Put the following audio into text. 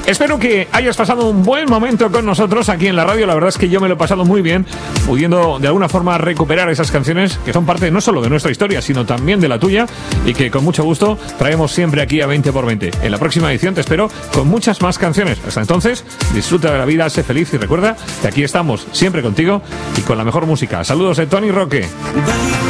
Espero que hayas pasado un buen momento con nosotros aquí en la radio. La verdad es que yo me lo he pasado muy bien, pudiendo de alguna forma recuperar esas canciones que son parte no solo de nuestra historia, sino también de la tuya, y que con mucho gusto traemos siempre aquí a 20x20. En la próxima edición te espero con muchas más canciones. Hasta entonces, disfruta de la vida, sé feliz y recuerda que aquí estamos siempre contigo y con la mejor música. Saludos de Tony Roque.